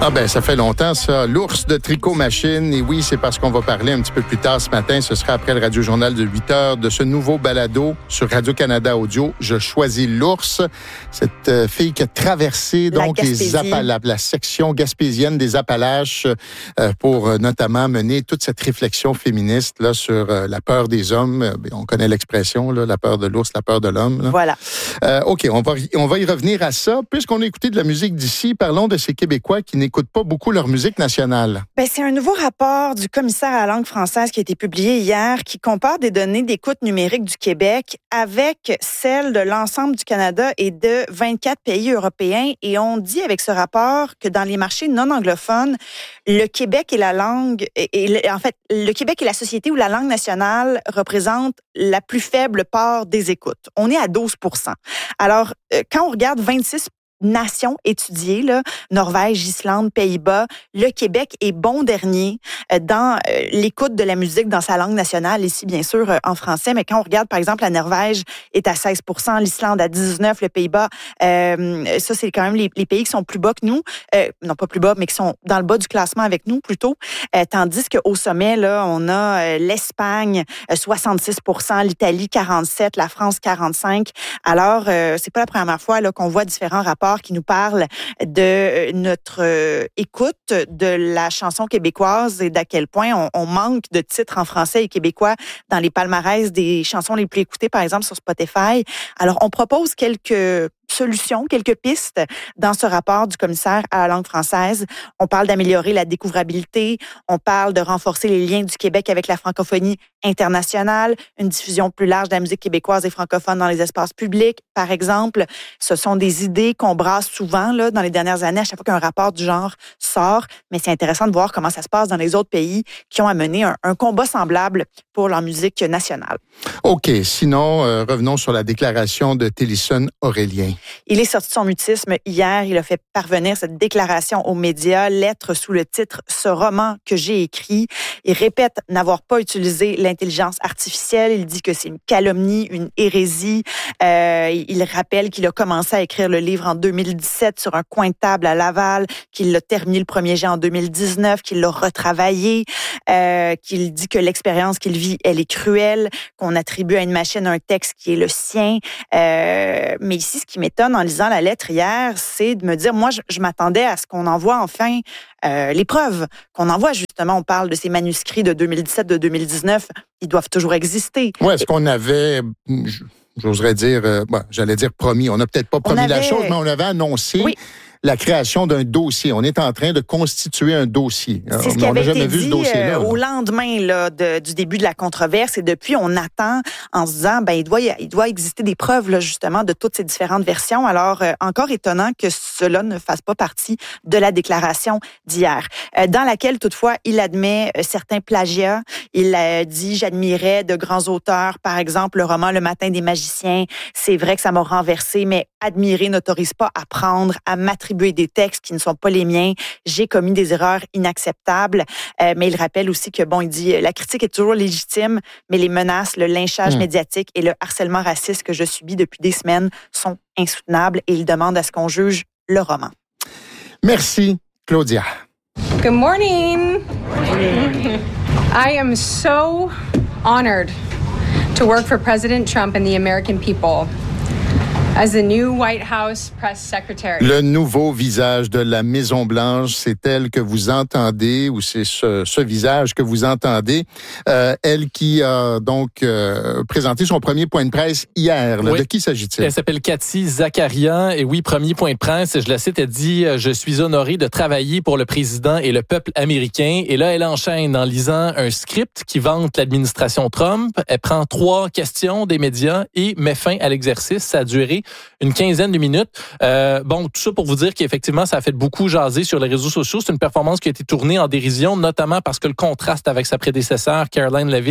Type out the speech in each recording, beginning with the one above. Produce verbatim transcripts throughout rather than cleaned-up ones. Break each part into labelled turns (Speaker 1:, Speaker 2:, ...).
Speaker 1: Ah ben, ça fait longtemps, ça. L'ours de Tricot Machine. Et oui, c'est parce qu'on va parler un petit peu plus tard ce matin. Ce sera après le Radio-Journal de huit heures de ce nouveau balado sur Radio-Canada Audio. Je choisis l'ours. Cette euh, fille qui a traversé donc les Appala- la section gaspésienne des Appalaches euh, pour euh, notamment mener toute cette réflexion féministe là sur euh, la peur des hommes. Euh, on connaît l'expression, là, la peur de l'ours, la peur de l'homme. Là.
Speaker 2: Voilà.
Speaker 1: Euh, OK, on va, on va y revenir à ça. Puisqu'on a écouté de la musique d'ici, parlons de ces Québécois qui n'écoutent pas beaucoup leur musique nationale.
Speaker 2: Ben, c'est un nouveau rapport du commissaire à la langue française qui a été publié hier qui compare des données d'écoute numérique du Québec avec celles de l'ensemble du Canada et de vingt-quatre pays européens. Et on dit avec ce rapport que dans les marchés non anglophones, le Québec est la langue, et, et en fait, le Québec est la société où la langue nationale représente la plus faible part des écoutes. On est à douze pour cent. Alors, quand on regarde vingt-six nations étudiées, là, Norvège, Islande, Pays-Bas, le Québec est bon dernier dans euh, l'écoute de la musique dans sa langue nationale, ici bien sûr euh, en français, mais quand on regarde par exemple la Norvège est à seize pour cent, l'Islande à dix-neuf pour cent, le Pays-Bas, euh, ça c'est quand même les, les pays qui sont plus bas que nous, euh, non pas plus bas, mais qui sont dans le bas du classement avec nous plutôt, euh, tandis qu'au sommet, là, on a euh, l'Espagne, euh, soixante-six pour cent, l'Italie, quarante-sept pour cent, la France, quarante-cinq pour cent. Alors, euh, c'est pas la première fois là, qu'on voit différents rapports qui nous parle de notre euh, écoute de la chanson québécoise et d'à quel point on, on manque de titres en français et québécois dans les palmarès des chansons les plus écoutées, par exemple, sur Spotify. Alors, on propose quelques solutions, quelques pistes dans ce rapport du commissaire à la langue française. On parle d'améliorer la découvrabilité, on parle de renforcer les liens du Québec avec la francophonie internationale, une diffusion plus large de la musique québécoise et francophone dans les espaces publics, par exemple. Ce sont des idées qu'on brasse souvent là, dans les dernières années, à chaque fois qu'un rapport du genre sort, mais c'est intéressant de voir comment ça se passe dans les autres pays qui ont à mener un, un combat semblable pour leur musique nationale.
Speaker 1: OK. Sinon, euh, revenons sur la déclaration de Télisson Aurélien.
Speaker 2: Il est sorti de son mutisme hier. Il a fait parvenir cette déclaration aux médias, lettre sous le titre « Ce roman que j'ai écrit ». Il répète n'avoir pas utilisé l'intelligence artificielle. Il dit que c'est une calomnie, une hérésie. Euh, il rappelle qu'il a commencé à écrire le livre en deux mille dix-sept sur un coin de table à Laval, qu'il l'a terminé le premier jet en deux mille dix-neuf, qu'il l'a retravaillé, euh, qu'il dit que l'expérience qu'il vit, elle est cruelle, qu'on attribue à une machine un texte qui est le sien. Euh, mais ici, ce qui m'étonne en lisant la lettre hier, c'est de me dire, moi, je, je m'attendais à ce qu'on envoie enfin euh, les preuves, qu'on envoie justement, on parle de ces manuscrits de deux mille dix-sept, de deux mille dix-neuf, ils doivent toujours exister.
Speaker 1: Oui, est-ce qu'on avait, j'oserais dire, euh, bon, j'allais dire promis, on n'a peut-être pas promis avait... la chose, mais on avait annoncé... Oui. La création d'un dossier. On est en train de constituer un dossier.
Speaker 2: C'est ce qui avait été dit euh, au lendemain là, de, du début de la controverse. Et depuis, on attend en se disant, ben il doit, il doit exister des preuves là, justement de toutes ces différentes versions. Alors, euh, encore étonnant que cela ne fasse pas partie de la déclaration d'hier, euh, dans laquelle, toutefois, il admet euh, certains plagiats. Il a dit, j'admirais de grands auteurs, par exemple, le roman Le Matin des magiciens. C'est vrai que ça m'a renversé, mais admirer n'autorise pas à prendre, à m'attribuer des textes qui ne sont pas les miens. J'ai commis des erreurs inacceptables. Euh, mais il rappelle aussi que, bon, il dit, la critique est toujours légitime, mais les menaces, le lynchage mmh. médiatique et le harcèlement raciste que je subis depuis des semaines sont insoutenables et il demande à ce qu'on juge le roman.
Speaker 1: Merci, Claudia.
Speaker 3: Good morning. I am so honored to work for President Trump and the American people. As the new White House press secretary.
Speaker 1: Le nouveau visage de la Maison-Blanche, c'est elle que vous entendez, ou c'est ce, ce visage que vous entendez. Euh, elle qui a donc euh, présenté son premier point de presse hier. Là. Oui. De qui s'agit-il?
Speaker 4: Elle s'appelle Cathy Zakaria. Et oui, premier point de presse, je la cite, elle dit « Je suis honorée de travailler pour le président et le peuple américain. » Et là, elle enchaîne en lisant un script qui vante l'administration Trump. Elle prend trois questions des médias et met fin à l'exercice. Ça a duré une quinzaine de minutes. Euh, bon, tout ça pour vous dire qu'effectivement, ça a fait beaucoup jaser sur les réseaux sociaux. C'est une performance qui a été tournée en dérision, notamment parce que le contraste avec sa prédécesseur, Caroline Levitt,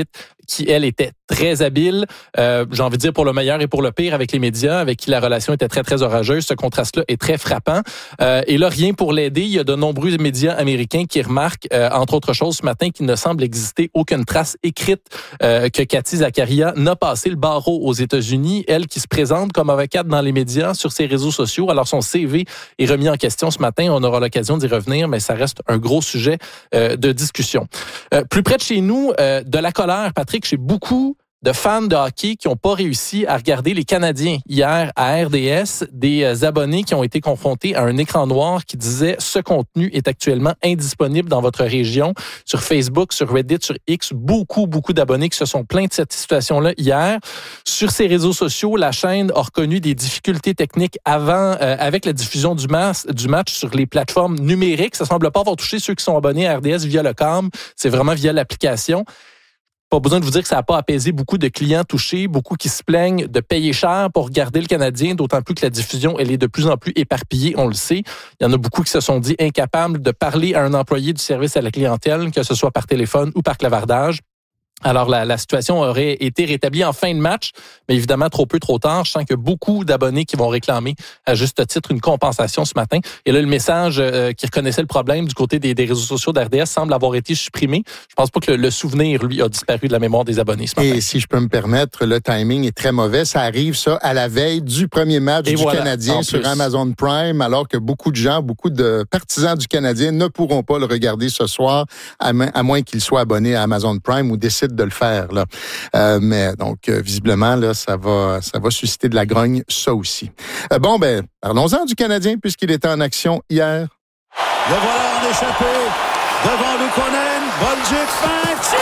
Speaker 4: qui, elle, était très habile, euh, j'ai envie de dire pour le meilleur et pour le pire avec les médias, avec qui la relation était très, très orageuse. Ce contraste-là est très frappant. Euh, et là, rien pour l'aider. Il y a de nombreux médias américains qui remarquent, euh, entre autres choses, ce matin, qu'il ne semble exister aucune trace écrite euh, que Cathy Zakaria n'a passé le barreau aux États-Unis. Elle qui se présente comme avocate dans les médias, sur ses réseaux sociaux. Alors, son C V est remis en question ce matin. On aura l'occasion d'y revenir, mais ça reste un gros sujet euh, de discussion. Euh, plus près de chez nous, euh, de la colère, Patrick, chez beaucoup de fans de hockey qui n'ont pas réussi à regarder les Canadiens hier à R D S, des euh, abonnés qui ont été confrontés à un écran noir qui disait « Ce contenu est actuellement indisponible dans votre région ». Sur Facebook, sur Reddit, sur X, beaucoup, beaucoup d'abonnés qui se sont plaints de cette situation-là hier. Sur ses réseaux sociaux, la chaîne a reconnu des difficultés techniques avant, euh, avec la diffusion du, mas- du match sur les plateformes numériques. Ça semble pas avoir touché ceux qui sont abonnés à R D S via le C A M. C'est vraiment via l'application. Pas besoin de vous dire que ça n'a pas apaisé beaucoup de clients touchés, beaucoup qui se plaignent de payer cher pour regarder le Canadien, d'autant plus que la diffusion, elle est de plus en plus éparpillée, on le sait. Il y en a beaucoup qui se sont dit incapables de parler à un employé du service à la clientèle, que ce soit par téléphone ou par clavardage. Alors, la, la situation aurait été rétablie en fin de match, mais évidemment, trop peu, trop tard. Je sens qu'il y a beaucoup d'abonnés qui vont réclamer, à juste titre, une compensation ce matin. Et là, le message euh, qui reconnaissait le problème du côté des, des réseaux sociaux d'R D S semble avoir été supprimé. Je pense pas que le, le souvenir, lui, a disparu de la mémoire des abonnés ce matin.
Speaker 1: Et si je peux me permettre, le timing est très mauvais. Ça arrive, ça, à la veille du premier match Et du voilà, Canadien sur Amazon Prime, alors que beaucoup de gens, beaucoup de partisans du Canadien ne pourront pas le regarder ce soir, à, ma- à moins qu'ils soient abonnés à Amazon Prime ou décident de le faire, là. Euh, mais donc, euh, visiblement, là, ça va, ça va susciter de la grogne, ça aussi. Euh, bon, ben, parlons-en du Canadien, puisqu'il était en action hier.
Speaker 5: Le voilà en échappé devant Luukkonen. Bolduc feinte.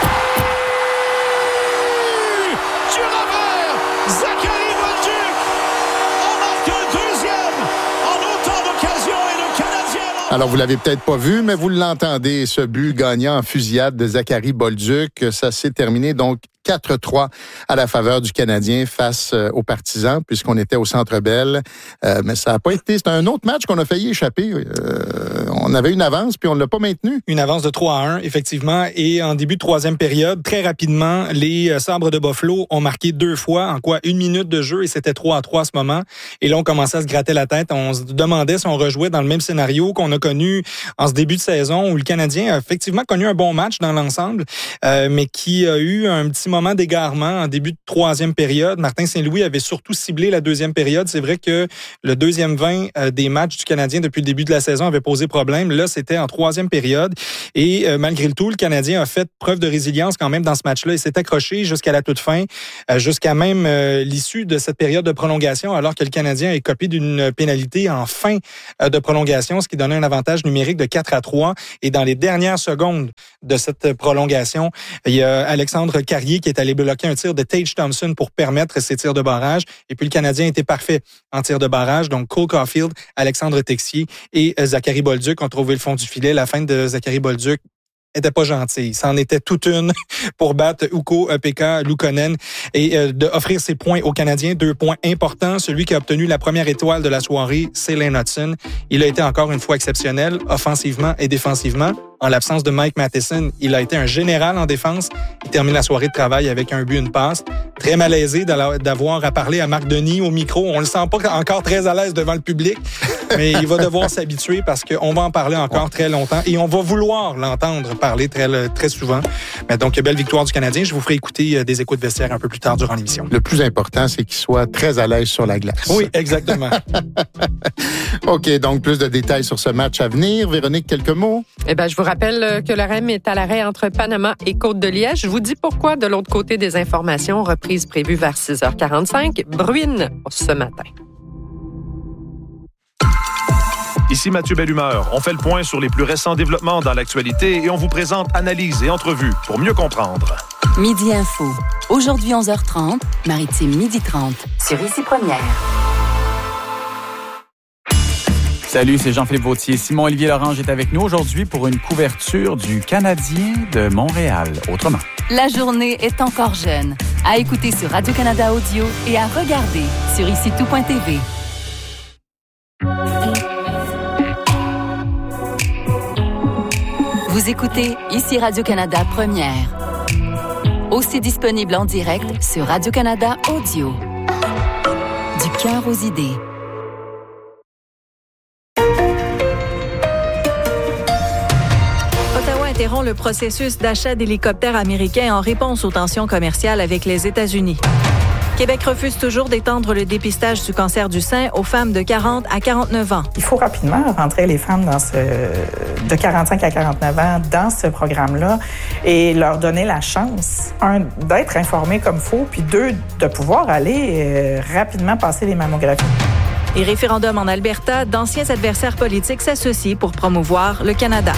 Speaker 5: Du revers, Zachary Bolduc en marque un deuxième en autant d'occasions et le Canadien.
Speaker 1: Alors, vous l'avez peut-être pas vu, mais vous l'entendez, ce but gagnant en fusillade de Zachary Bolduc. Ça s'est terminé donc quatre trois à la faveur du Canadien face euh, aux Partisans, puisqu'on était au Centre Bell. Euh, mais ça n'a pas été... C'est un autre match qu'on a failli échapper. Euh, on avait une avance, puis on ne l'a pas maintenu.
Speaker 6: Une avance de trois à un, effectivement. Et en début de troisième période, très rapidement, les euh, Sabres de Buffalo ont marqué deux fois, en quoi une minute de jeu, et c'était trois à trois à ce moment. Et là, on commençait à se gratter la tête. On se demandait si on rejouait dans le même scénario qu'on a connu en ce début de saison, où le Canadien a effectivement connu un bon match dans l'ensemble, euh, mais qui a eu un petit moment d'égarement en début de troisième période. Martin Saint-Louis avait surtout ciblé la deuxième période. C'est vrai que le deuxième vingt euh, des matchs du Canadien depuis le début de la saison avait posé problème. Là, c'était en troisième période. Et euh, malgré le tout, le Canadien a fait preuve de résilience quand même dans ce match-là. Il s'est accroché jusqu'à la toute fin, euh, jusqu'à même euh, l'issue de cette période de prolongation, alors que le Canadien est copié d'une pénalité en fin euh, de prolongation, ce qui donnait un avantage numérique de quatre à trois. Et dans les dernières secondes de cette prolongation, il y a Alexandre Carrier qui est allé bloquer un tir de Tage Thompson pour permettre ses tirs de barrage. Et puis le Canadien était parfait en tir de barrage. Donc Cole Caulfield, Alexandre Texier et Zachary Bolduc ont trouvé le fond du filet. La fin de Zachary Bolduc était pas gentil. C'en était toute une pour battre Ukko Pekka Luukkonen et euh, d'offrir ses points aux Canadiens. Deux points importants. Celui qui a obtenu la première étoile de la soirée, c'est Lane Hudson. Il a été encore une fois exceptionnel, offensivement et défensivement. En l'absence de Mike Matheson, il a été un général en défense. Il termine la soirée de travail avec un but, une passe. Très malaisé d'avoir à parler à Marc Denis au micro. On le sent pas encore très à l'aise devant le public, mais il va devoir s'habituer parce qu'on va en parler encore très longtemps et on va vouloir l'entendre parler très, très souvent. Mais donc, belle victoire du Canadien. Je vous ferai écouter des échos de vestiaire un peu plus tard durant l'émission.
Speaker 1: Le plus important, c'est qu'il soit très à l'aise sur la glace.
Speaker 6: Oui, exactement.
Speaker 1: OK, donc plus de détails sur ce match à venir. Véronique, quelques mots?
Speaker 7: Eh bien, je vous rappelle que le R E M est à l'arrêt entre Panama et Côte-de-Liège. Je vous dis pourquoi de l'autre côté des informations. Reprise prévue vers six heures quarante-cinq. Bruine ce matin.
Speaker 8: Ici Mathieu Bellumeur. On fait le point sur les plus récents développements dans l'actualité et on vous présente analyses et entrevues pour mieux comprendre.
Speaker 9: Midi Info. Aujourd'hui onze heures trente, Maritime midi trente. Sur Ici Première.
Speaker 10: Salut, c'est Jean-Philippe Vautier. Simon-Olivier Lorange est avec nous aujourd'hui pour une couverture du Canadien de Montréal. Autrement.
Speaker 9: La journée est encore jeune. À écouter sur Radio-Canada Audio et à regarder sur ici tout point t v. Vous écoutez Ici Radio-Canada Première. Aussi aussi disponible en direct sur Radio-Canada Audio. Du cœur aux idées.
Speaker 11: Ottawa interrompt le processus d'achat d'hélicoptères américains en réponse aux tensions commerciales avec les États-Unis. Québec refuse toujours d'étendre le dépistage du cancer du sein aux femmes de quarante à quarante-neuf ans.
Speaker 12: Il faut rapidement rentrer les femmes dans ce, de quarante-cinq à quarante-neuf ans dans ce programme-là et leur donner la chance, un, d'être informées comme il faut, puis deux, de pouvoir aller euh, rapidement passer les mammographies.
Speaker 11: Et référendum en Alberta, d'anciens adversaires politiques s'associent pour promouvoir le Canada.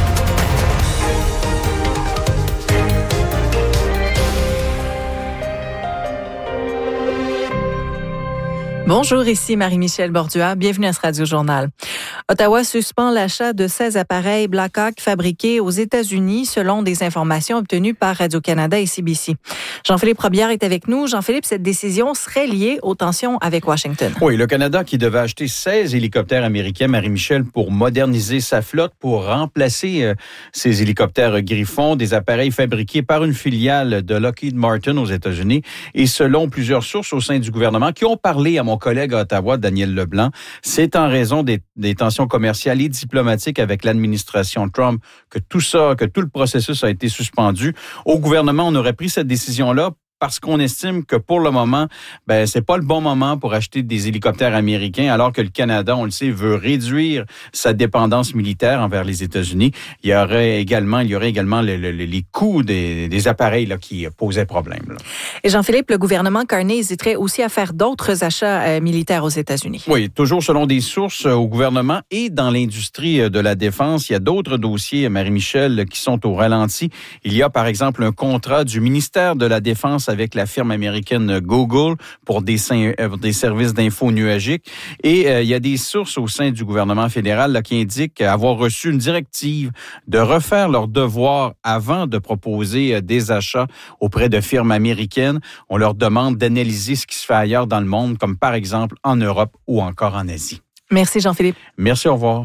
Speaker 11: Bonjour, ici Marie-Michel Bordua. Bienvenue à ce Radio-Journal. Ottawa suspend l'achat de seize appareils Black Hawk fabriqués aux États-Unis selon des informations obtenues par Radio-Canada et C B C. Jean-Philippe Robillard est avec nous. Jean-Philippe, cette décision serait liée aux tensions avec Washington.
Speaker 13: Oui, le Canada qui devait acheter seize hélicoptères américains, Marie-Michel, pour moderniser sa flotte, pour remplacer euh, ces hélicoptères Griffon, des appareils fabriqués par une filiale de Lockheed Martin aux États-Unis. Et selon plusieurs sources au sein du gouvernement qui ont parlé à mon collègue à Ottawa, Daniel Leblanc, c'est en raison des, des tensions commerciales et diplomatiques avec l'administration Trump que tout ça, que tout le processus a été suspendu. Au gouvernement, on aurait pris cette décision-là parce qu'on estime que pour le moment, ben c'est pas le bon moment pour acheter des hélicoptères américains, alors que le Canada, on le sait, veut réduire sa dépendance militaire envers les États-Unis. Il y aurait également, il y aurait également le, le, les coûts des, des appareils là, qui posaient problème. Là.
Speaker 11: Et Jean-Philippe, le gouvernement Carney hésiterait aussi à faire d'autres achats euh, militaires aux États-Unis.
Speaker 13: Oui, toujours selon des sources euh, au gouvernement et dans l'industrie de la défense. Il y a d'autres dossiers, Marie-Michel, qui sont au ralenti. Il y a par exemple un contrat du ministère de la Défense avec la firme américaine Google pour des, des services d'info nuagiques. Et euh, il y a des sources au sein du gouvernement fédéral là, qui indiquent avoir reçu une directive de refaire leurs devoirs avant de proposer euh, des achats auprès de firmes américaines. On leur demande d'analyser ce qui se fait ailleurs dans le monde, comme par exemple en Europe ou encore en Asie.
Speaker 11: Merci Jean-Philippe.
Speaker 13: Merci, au revoir.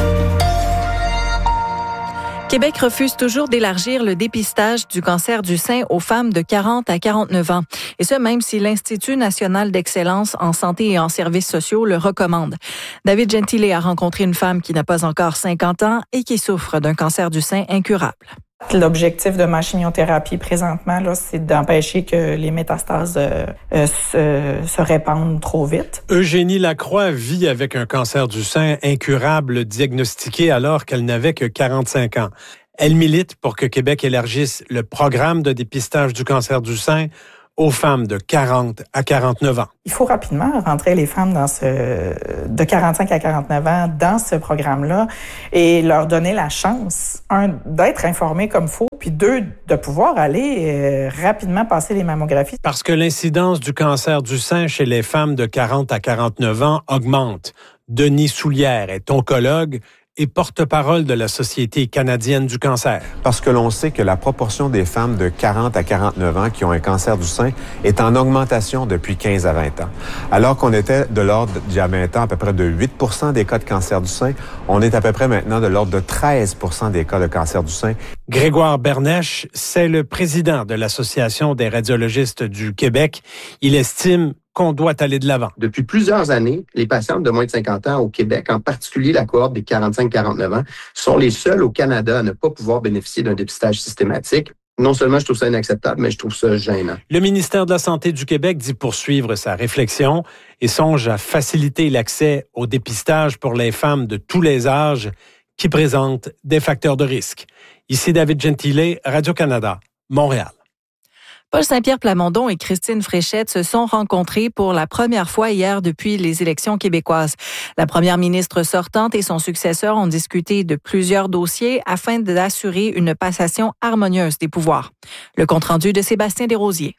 Speaker 11: Québec refuse toujours d'élargir le dépistage du cancer du sein aux femmes de quarante à quarante-neuf ans. Et ce, même si l'Institut national d'excellence en santé et en services sociaux le recommande. David Gentile a rencontré une femme qui n'a pas encore cinquante ans et qui souffre d'un cancer du sein incurable.
Speaker 12: L'objectif de ma chimiothérapie présentement, là, c'est d'empêcher que les métastases euh, euh, se, se répandent trop vite.
Speaker 14: Eugénie Lacroix vit avec un cancer du sein incurable diagnostiqué alors qu'elle n'avait que quarante-cinq ans. Elle milite pour que Québec élargisse le programme de dépistage du cancer du sein aux femmes de quarante à quarante-neuf ans.
Speaker 12: Il faut rapidement rentrer les femmes dans ce, de quarante-cinq à quarante-neuf ans dans ce programme-là et leur donner la chance, un, d'être informées comme il faut, puis deux, de pouvoir aller euh, rapidement passer les mammographies.
Speaker 14: Parce que l'incidence du cancer du sein chez les femmes de quarante à quarante-neuf ans augmente. Denis Soulière est oncologue et porte-parole de la Société canadienne du cancer.
Speaker 15: Parce que l'on sait que la proportion des femmes de quarante à quarante-neuf ans qui ont un cancer du sein est en augmentation depuis quinze à vingt ans. Alors qu'on était de l'ordre d'il y a vingt ans à peu près de huit pour cent des cas de cancer du sein, on est à peu près maintenant de l'ordre de treize pour cent des cas de cancer du sein.
Speaker 14: Grégoire Bernèche, c'est le président de l'Association des radiologistes du Québec. Il estime qu'on doit aller de l'avant.
Speaker 16: Depuis plusieurs années, les patientes de moins de cinquante ans au Québec, en particulier la cohorte des quarante-cinq à quarante-neuf ans, sont les seules au Canada à ne pas pouvoir bénéficier d'un dépistage systématique. Non seulement je trouve ça inacceptable, mais je trouve ça gênant.
Speaker 14: Le ministère de la Santé du Québec dit poursuivre sa réflexion et songe à faciliter l'accès au dépistage pour les femmes de tous les âges qui présentent des facteurs de risque. Ici David Gentile, Radio-Canada, Montréal.
Speaker 11: Paul Saint-Pierre Plamondon et Christine Fréchette se sont rencontrés pour la première fois hier depuis les élections québécoises. La première ministre sortante et son successeur ont discuté de plusieurs dossiers afin d'assurer une passation harmonieuse des pouvoirs. Le compte-rendu de Sébastien Desrosiers.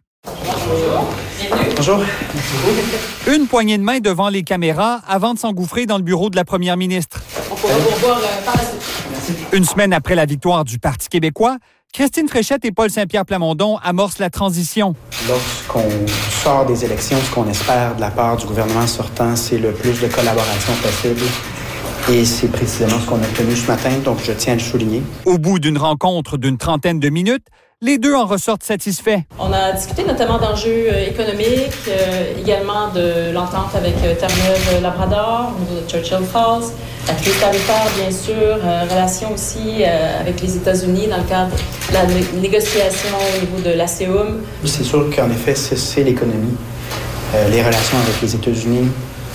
Speaker 17: Bonjour. Une poignée de main devant les caméras avant de s'engouffrer dans le bureau de la première ministre.
Speaker 18: On pourra vous revoir par la suite. Merci.
Speaker 17: Une semaine après la victoire du Parti québécois, Christine Fréchette et Paul Saint-Pierre Plamondon amorcent la transition.
Speaker 19: Lorsqu'on sort des élections, ce qu'on espère de la part du gouvernement sortant, c'est le plus de collaboration possible. Et c'est précisément ce qu'on a obtenu ce matin, donc je tiens à le souligner.
Speaker 17: Au bout d'une rencontre d'une trentaine de minutes, Les deux en ressortent satisfaits.
Speaker 20: On a discuté notamment d'enjeux économiques, euh, également de l'entente avec Terre-Neuve-Labrador, au niveau de Churchill Falls, la crise tarifaire, bien sûr, euh, relations aussi euh, avec les États-Unis dans le cadre de la né- négociation au niveau de l'A C E U M.
Speaker 19: C'est sûr qu'en effet, c'est, c'est l'économie, euh, les relations avec les États-Unis,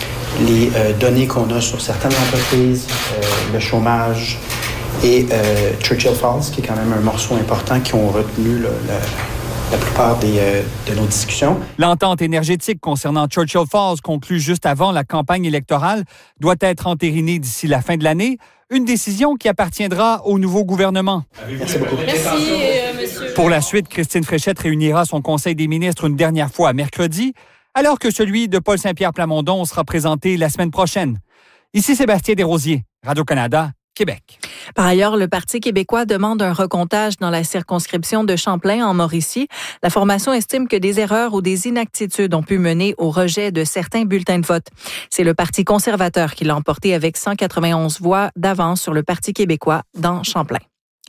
Speaker 19: les euh, données qu'on a sur certaines entreprises, euh, le chômage et euh, Churchill Falls, qui est quand même un morceau important qui ont retenu le, le, la plupart des, euh, de nos discussions.
Speaker 17: L'entente énergétique concernant Churchill Falls, conclue juste avant la campagne électorale, doit être entérinée d'ici la fin de l'année, une décision qui appartiendra au nouveau gouvernement.
Speaker 19: Merci beaucoup.
Speaker 20: Merci, euh, monsieur.
Speaker 17: Pour la suite, Christine Fréchette réunira son Conseil des ministres une dernière fois mercredi, alors que celui de Paul Saint-Pierre Plamondon sera présenté la semaine prochaine. Ici Sébastien Desrosiers, Radio-Canada, Québec.
Speaker 11: Par ailleurs, le Parti québécois demande un recomptage dans la circonscription de Champlain en Mauricie. La formation estime que des erreurs ou des inaptitudes ont pu mener au rejet de certains bulletins de vote. C'est le Parti conservateur qui l'a emporté avec cent quatre-vingt-onze voix d'avance sur le Parti québécois dans Champlain.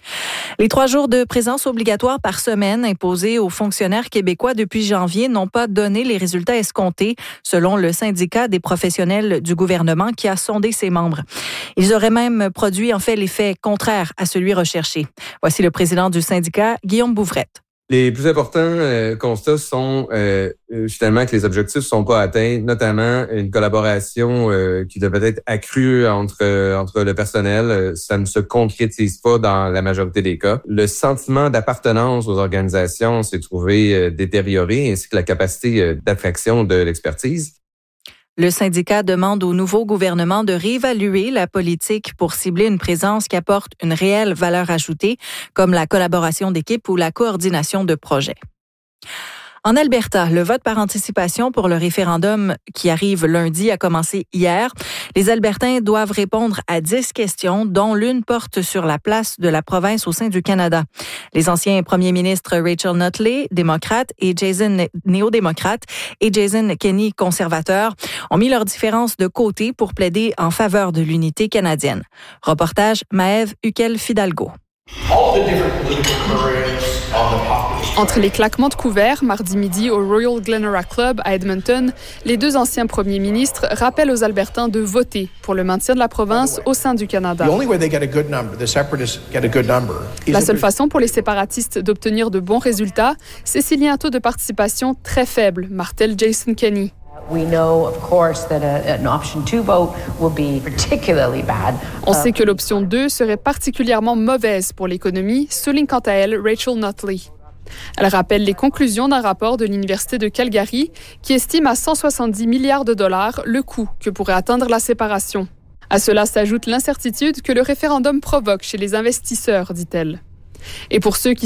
Speaker 11: Les trois jours de présence obligatoire par semaine imposés aux fonctionnaires québécois depuis janvier n'ont pas donné les résultats escomptés, selon le syndicat des professionnels du gouvernement qui a sondé ses membres. Ils auraient même produit en fait l'effet contraire à celui recherché. Voici le président du syndicat, Guillaume Bouvrette.
Speaker 21: Les plus importants euh, constats sont euh, justement que les objectifs ne sont pas atteints, notamment une collaboration euh, qui devait être accrue entre euh, entre le personnel. Ça ne se concrétise pas dans la majorité des cas. Le sentiment d'appartenance aux organisations s'est trouvé euh, détérioré, ainsi que la capacité euh, d'attraction de l'expertise.
Speaker 11: Le syndicat demande au nouveau gouvernement de réévaluer la politique pour cibler une présence qui apporte une réelle valeur ajoutée, comme la collaboration d'équipe ou la coordination de projets. En Alberta, le vote par anticipation pour le référendum qui arrive lundi a commencé hier. Les Albertains doivent répondre à dix questions, dont l'une porte sur la place de la province au sein du Canada. Les anciens premiers ministres Rachel Notley, démocrate, et Jason, néo-démocrate, et Jason Kenney, conservateur, ont mis leurs différences de côté pour plaider en faveur de l'unité canadienne. Reportage Maëve Huquel-Fidalgo.
Speaker 22: Entre les claquements de couverts, mardi midi au Royal Glenora Club à Edmonton, les deux anciens premiers ministres rappellent aux Albertains de voter pour le maintien de la province au sein du Canada. La seule façon pour les séparatistes d'obtenir de bons résultats, c'est s'il y a un taux de participation très faible, martèle Jason Kenney. On sait que l'option deux serait particulièrement mauvaise pour l'économie, souligne quant à elle Rachel Notley. Elle rappelle les conclusions d'un rapport de l'Université de Calgary qui estime à cent soixante-dix milliards de dollars le coût que pourrait atteindre la séparation. À cela s'ajoute l'incertitude que le référendum provoque chez les investisseurs, dit-elle. Et pour ceux qui